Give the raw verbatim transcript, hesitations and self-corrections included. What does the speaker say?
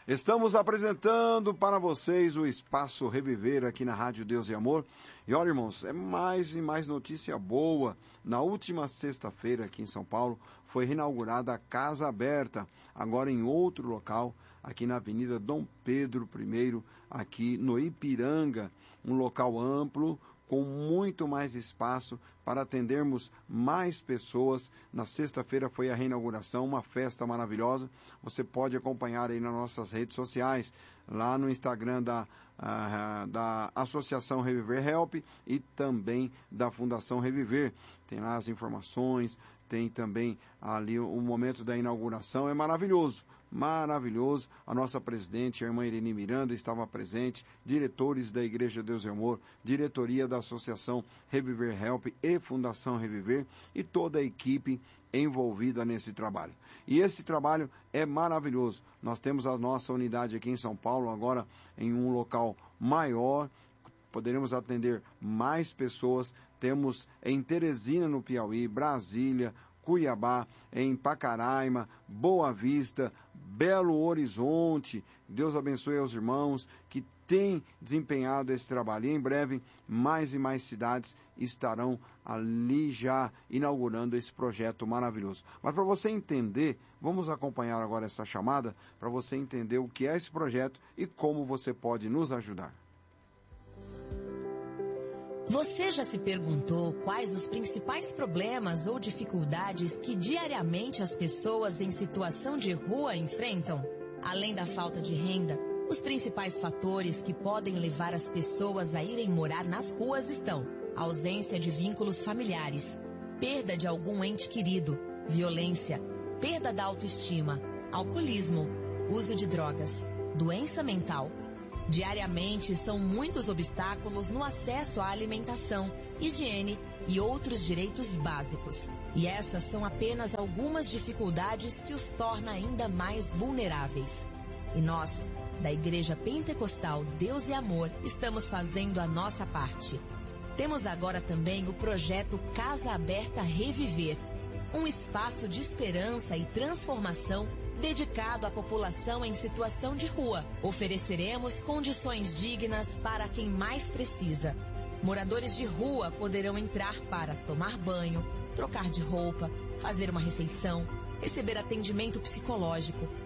Estamos apresentando para vocês o Espaço Reviver aqui na Rádio Deus e Amor. E olha, irmãos, é mais e mais notícia boa. Na última sexta-feira aqui em São Paulo foi reinaugurada a Casa Aberta, agora em outro local, aqui na Avenida Dom Pedro I, aqui no Ipiranga, um local amplo, com muito mais espaço para atendermos mais pessoas. Na sexta-feira foi a reinauguração, uma festa maravilhosa. Você pode acompanhar aí nas nossas redes sociais, lá no Instagram da, uh, da Associação Reviver Help e também da Fundação Reviver. Tem lá as informações, tem também ali o momento da inauguração. É maravilhoso, maravilhoso. A nossa presidente, a irmã Irene Miranda, estava presente, diretores da Igreja Deus e Amor, diretoria da Associação Reviver Help e Fundação Reviver e toda a equipe envolvida nesse trabalho. E esse trabalho é maravilhoso. Nós temos a nossa unidade aqui em São Paulo, agora em um local maior, poderemos atender mais pessoas. Temos em Teresina, no Piauí, Brasília, Cuiabá, em Pacaraima, Boa Vista, Belo Horizonte. Deus abençoe aos irmãos que têm desempenhado esse trabalho. E em breve, mais e mais cidades estarão ali já inaugurando esse projeto maravilhoso. Mas para você entender, vamos acompanhar agora essa chamada, para você entender o que é esse projeto e como você pode nos ajudar. Você já se perguntou quais os principais problemas ou dificuldades que diariamente as pessoas em situação de rua enfrentam? Além da falta de renda, os principais fatores que podem levar as pessoas a irem morar nas ruas estão: ausência de vínculos familiares, perda de algum ente querido, violência, perda da autoestima, alcoolismo, uso de drogas, doença mental. Diariamente são muitos obstáculos no acesso à alimentação, higiene e outros direitos básicos. E essas são apenas algumas dificuldades que os torna ainda mais vulneráveis. E nós, da Igreja Pentecostal Deus e Amor, estamos fazendo a nossa parte. Temos agora também o projeto Casa Aberta Reviver, um espaço de esperança e transformação dedicado à população em situação de rua. Ofereceremos condições dignas para quem mais precisa. Moradores de rua poderão entrar para tomar banho, trocar de roupa, fazer uma refeição, receber atendimento psicológico,